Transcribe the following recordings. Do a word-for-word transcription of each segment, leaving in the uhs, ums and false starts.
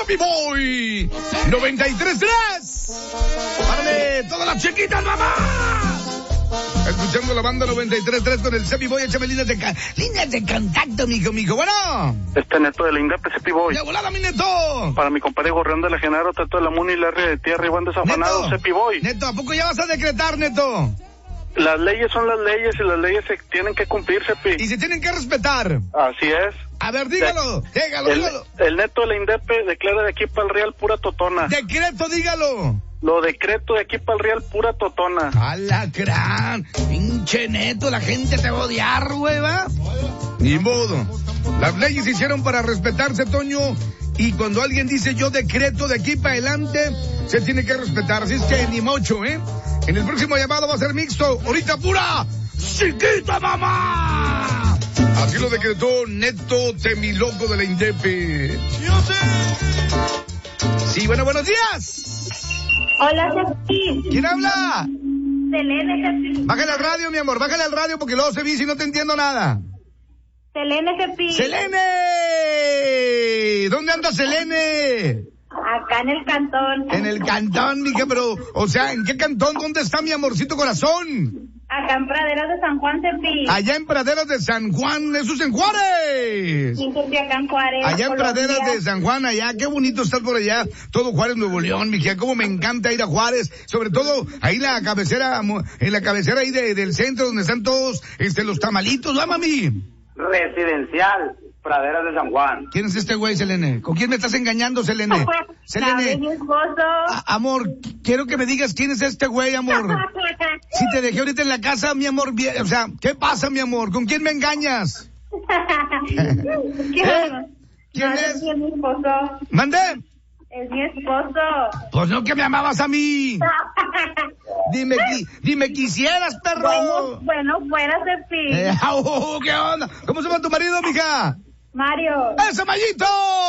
Cepi Boy noventa y tres punto tres. ¡Párale, todas las chiquitas, mamá! Escuchando la banda noventa y tres punto tres con el Cepi Boy. Échame líneas de, ca- líneas de contacto, mijo, mijo. Bueno. Este Neto de la Indepe, Cepi Boy. ¡De volada, mi Neto! Para mi compadre Gorrión de la Genaro, Tato de la Muni, Larry de Tierra y Juan desafanado, Cepi Boy. Neto, ¿a poco ya vas a decretar, Neto? Las leyes son las leyes y las leyes se tienen que cumplir, Cepi. Y se tienen que respetar. Así es. A ver, dígalo, De- dígalo, el, dígalo. el Neto de la Indepe declara de aquí para el Real pura totona. Decreto, dígalo. Lo decreto de aquí para el Real pura totona. Alacrán, pinche Neto, la gente te va a odiar, güey, ¿va? Ni modo. Las leyes se hicieron para respetarse, Toño, y cuando alguien dice yo decreto de aquí para adelante, se tiene que respetar. Así es que ni mocho, ¿eh? En el próximo llamado va a ser mixto. Ahorita pura chiquita, mamá. Así lo decretó Neto Temiloco de la Indepe. Sí, bueno, buenos días. Hola, Cepi. ¿Quién habla? Selene, Cepi. Bájale al radio, mi amor, bájale al radio porque luego se vi si no te entiendo nada. Selene, Cepi. ¡Selene! ¿Dónde anda Selene? Acá en el cantón. En el cantón, mija, pero, o sea, ¿en qué cantón? ¿Dónde está mi amorcito corazón? Acá en Praderas de San Juan, Cepi. Allá en Praderas de San Juan, eso es en Juárez. Sí, Cepi, acá en Juárez. Allá en Colombia. Praderas de San Juan, allá, qué bonito estar por allá, todo Juárez, Nuevo León, mija, cómo me encanta ir a Juárez, sobre todo ahí la cabecera, en la cabecera ahí de, del centro donde están todos, este, los tamalitos, ¿va, mami? Residencial, Praderas de San Juan. ¿Quién es este güey, Selene? ¿Con quién me estás engañando, Selene? Selene. David, mi esposo. A- amor, quiero que me digas quién es este güey, amor. Si te dejé ahorita en la casa, mi amor, bien, o sea, ¿qué pasa, mi amor? ¿Con quién me engañas? ¿Quién, ¿Quién no, es? Cepi, es mi esposo. ¿Mandé? Es mi esposo. Pues no que me amabas a mí. Dime, qui- dime, quisieras, perro. Bueno, bueno, fuera, Cepi. Eh, au, ¿qué onda? ¿Cómo se llama tu marido, mija? Mario. ¡Ese Mayito!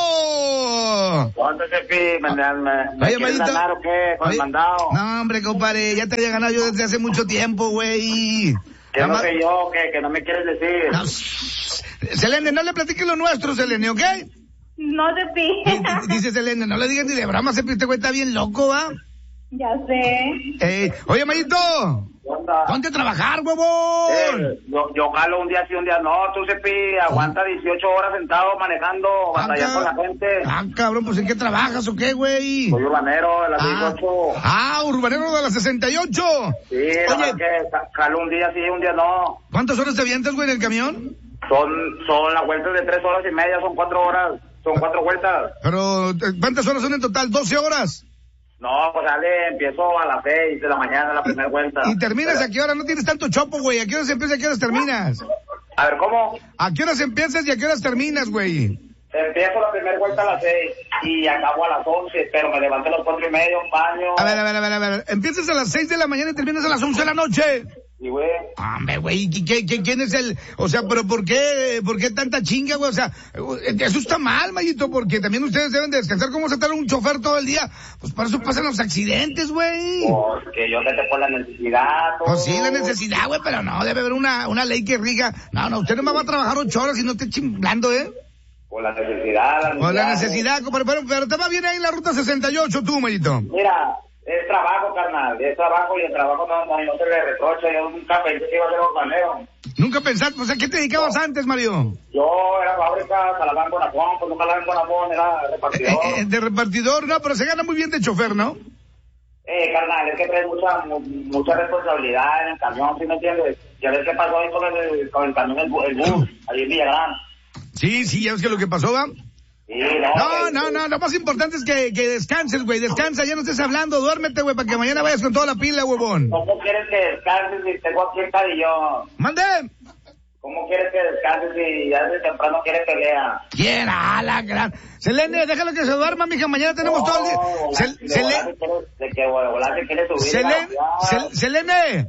¿Cuánto se pide? ¿Me, me, me Oye, quieres Mayito. ganar o qué? ¿Con Oye, el mandado? No, hombre, compadre, ya te había ganado yo desde hace mucho tiempo, güey. ¿Qué es Nada lo más- que yo, que, que no me quieres decir? No, shh. Selene, no le platiques lo nuestro, Selene, ¿ok? No, Cepi. D- Dice Selene, no le digas ni de broma, se este güey está bien loco, ¿va? Ya sé. Eh, oye, Mayito, ¿Qué onda? ponte a trabajar, huevón. Eh, yo, yo jalo un día sí, un día no. Tú, Cepi, aguanta dieciocho horas sentado manejando, batallando con la gente. Ah, cabrón, pues ¿en qué trabajas o qué, güey? Soy urbanero de la Ah, dieciocho. ah, urbanero de la sesenta y ocho. Sí, nada más Oye, que ja- jalo un día sí, un día no. ¿cuántas horas te avientas, güey, en el camión? Son, son las vueltas de tres horas y media, son cuatro horas. Son cuatro vueltas. Pero, eh, ¿cuántas horas son en total? ¿doce horas? No, pues sale, empiezo a las seis de la mañana, la primera vuelta. ¿Y terminas a qué hora? No tienes tanto chopo, güey. ¿A qué horas empiezas y a qué horas terminas? A ver, ¿cómo? ¿A qué horas empiezas y a qué horas terminas, güey? Empiezo la primera vuelta a las seis y acabo a las once, pero me levanto a las cuatro y media, un baño. A ver, a ver, a ver, a ver. Empiezas a las seis de la mañana y terminas a las once de la noche. Y güey, Hombre, güey, ¿qué, qué, qué- quién es el...? O sea, ¿pero por qué, por qué tanta chinga, güey? O sea, eso está mal, Mayito, porque también ustedes deben de descansar. ¿Cómo se tarda un chofer todo el día? Pues para eso pasan los accidentes, güey. pues que yo sé que por la necesidad. todo. Pues sí, la necesidad, güey, pero no, debe haber una, una ley que riga. No, no, usted no me va a trabajar ocho horas y no esté chingando, ¿eh? Por la necesidad, la necesidad. Por la necesidad, compadre, pero, pero te va bien ahí en la ruta sesenta y ocho tú, Mayito. Mira, es trabajo, carnal, es trabajo y el trabajo no, no, no se le reprocha. Yo nunca pensé que iba a ser urbanero. Nunca pensaste, pues, ¿a qué te dedicabas antes, Mario? Yo era fábrica, Talabán Bonafón, pues nunca la en Bonafón, era repartidor. Eh, eh, de repartidor, no, pero se gana muy bien de chofer, ¿no? Eh, carnal, es que traes mucha, mu- mucha responsabilidad en el camión, ¿sí me entiendes? Ya ves qué pasó ahí con el, con el camión, el, bu- el bus, allí en Villagrán. Sí, sí, ya ves que lo que pasó, ¿va? Sí, no, No, eh, no, no, lo más importante es que, que descanses, güey, descansa, ya no estés hablando, duérmete, güey, para que mañana vayas con toda la pila, huevón. ¿Cómo quieres que descanses si tengo aquí el cadillón? ¡Mande! ¿Cómo quieres que descanses si ya desde temprano quieres pelea? Quiera, la gran... Selene, déjalo que se duerma, mija, mañana tenemos No, todo el día... volar- Sel- de Sele- volar se quiere- de que volar se quiere subir. Selen- a la ciudad. Sel- Selene,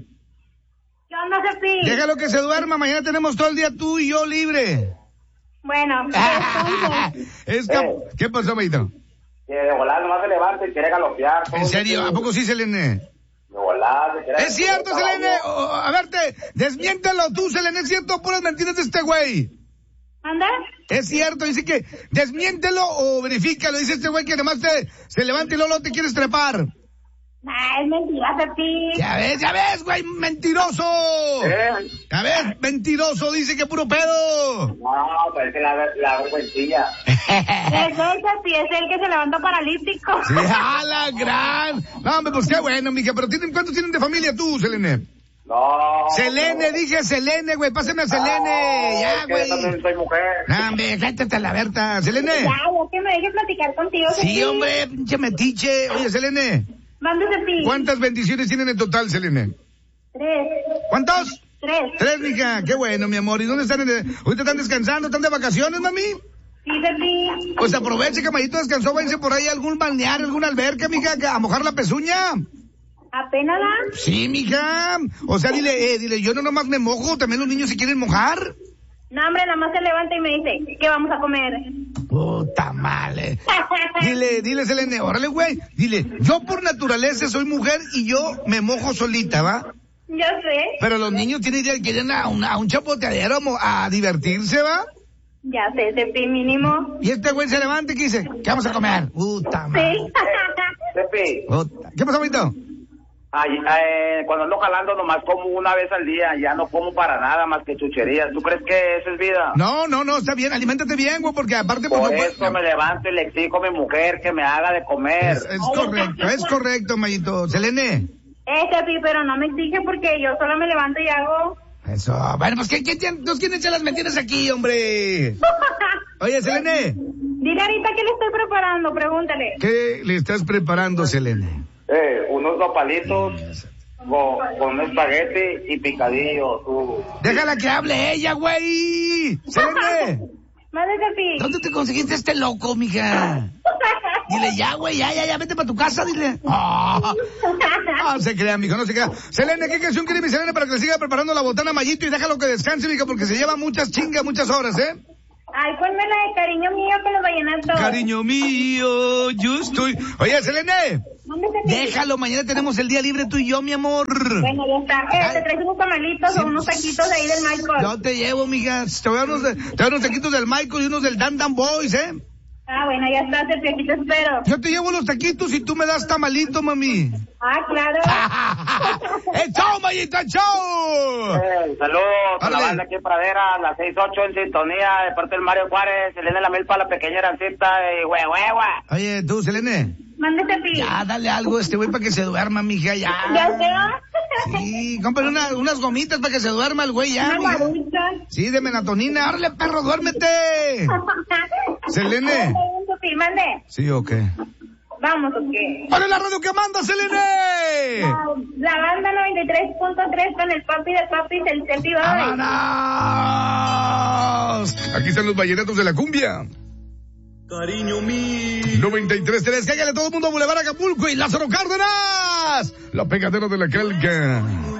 ¿Qué onda, Cepi? déjalo que se duerma, mañana tenemos todo el día tú y yo libre. Bueno, entonces, Es que... Eh. ¿Qué pasó, Mayito? Que de volar nomás se levanta y quiere galopear. ¿En serio? ¿A poco sí, Selene? De volar se quiere... ¿Es cierto, Selene? O- a verte, desmiéntelo tú, Selene, ¿es cierto? Puras mentiras de este güey. ¿anda? Es cierto, dice que desmiéntelo o verifícalo. Dice este güey que nomás te, se levanta y luego te quieres trepar. Ah, es mentira, Cepi. Ya ves, ya ves, güey, mentiroso. ¿Eh? Ya ves, mentiroso, dice que puro pedo. No, pues es que la, la vergüencilla. Es él, Cepi, es el que se levanta paralítico. Sí, a la gran. No, hombre, pues qué bueno, mija, pero ¿tienen, ¿cuántos tienen de familia tú, Selene? No. Selene, no. Dije Selene, güey, pásame a Selene, No, ya, es que güey. yo también soy mujer. No, hombre, cállate a la Berta, Selene. Ya, ya que me dejes platicar contigo, Cepi. Sí, hombre, pinche metiche. Oye, Selene, Mande, Cepi. ¿cuántas bendiciones tienen en total, Selene? Tres. ¿Cuántos? Tres. Tres, mija, qué bueno, mi amor. ¿Y dónde están? En el... ¿Ahorita están descansando? ¿Están de vacaciones, mami? Sí, Cepi. Pues aproveche que Mayito descansó, váyanse por ahí a algún balneario, alguna alberca, mija, a mojar la pezuña. ¿Apenas va? Sí, mija. O sea, dile, eh, dile, yo no nomás me mojo, también los niños se quieren mojar. No, hombre, nada más se levanta y me dice, ¿qué vamos a comer? Puta madre. Dile, dile, Selene, órale, güey. Dile, yo por naturaleza soy mujer y yo me mojo solita, ¿va? Yo sé. Pero los niños tienen que ir a, una, a un chapoteadero a, a divertirse, ¿va? Ya sé, Cepi, mínimo. Y este güey se levanta y ¿qué dice? ¿Qué vamos a comer? Puta madre. Sí. Pepe, Puta. ¿Qué pasó, Mayito? ay, eh, cuando ando jalando nomás como una vez al día, ya no como para nada más que chucherías. ¿Tú crees que eso es vida? No, no, no, está bien, aliméntate bien, güey, porque aparte... Por pues, no, eso me levanto y le exijo a mi mujer que me haga de comer. Es, es correcto, es correcto, Mayito. Selene. Eh, Cepi, pero no me exige porque yo solo me levanto y hago... Eso, bueno, pues ¿quién, quién, quién, quién echa las mentiras aquí, hombre? Oye, Selene, Dile ahorita qué le estoy preparando, pregúntale. ¿qué le estás preparando, Selene? Eh, unos nopalitos con, con espagueti y picadillo, tú. Déjala que hable ella, güey. Selene, Madre, Cepi. ¿dónde te conseguiste este loco, mija? Dile, ya, güey, ya, ya, ya, vete para tu casa, dile. Oh, no se crea, mijo, no se crea. Selene, ¿qué canción quiere mi Selene para que le siga preparando la botana a Mayito y déjalo que descanse, mija, porque se lleva muchas chingas, muchas horas, ¿eh? Ay, ponme la de cariño mío con los vallenatos. Cariño mío, yo estoy... Oye, Selene, ¿Dónde se déjalo, mañana tenemos el día libre tú y yo, mi amor. Bueno, ya está. Eh, te traes unos tamalitos Sí. o unos taquitos ahí del Michael. Yo te llevo, mija. Te voy a dar unos, de- te voy a dar unos taquitos del Michael y unos del Dan Dan Boys, ¿eh? Ah, bueno, ya está, Cepi, aquí te espero. Yo te llevo los taquitos y tú me das tamalito, mami. Ah, claro. ¡Eh, chao, Mayito, chao! Eh, saludos a la Órale. banda aquí en Pradera, las seis ocho en sintonía, de parte del Mario Juárez, Selene la Milpa, la pequeña Arancita y huehuehua. Oye, tú, Selene, Mande, Cepi. ya, dale algo a este güey para que se duerma, mija, ya. Ya sé. Sí, cómprale una- unas gomitas para que se duerma el güey, ya, Una mija. marucha. Sí, de melatonina. ¡Árale, perro, duérmete! Selene. Cepi, mande. ¿Sí o qué? Vamos, ¿o qué? ¡Para la radio que manda, Selene! La banda noventa y tres punto tres con el papi de papis, el Cepi Boy. ¡Vámonos! Aquí están los vallenatos de la cumbia. Cariño mío. noventa y tres tres, cállale todo el mundo a Boulevard Acapulco y Lázaro Cárdenas. La pegadera de la calca.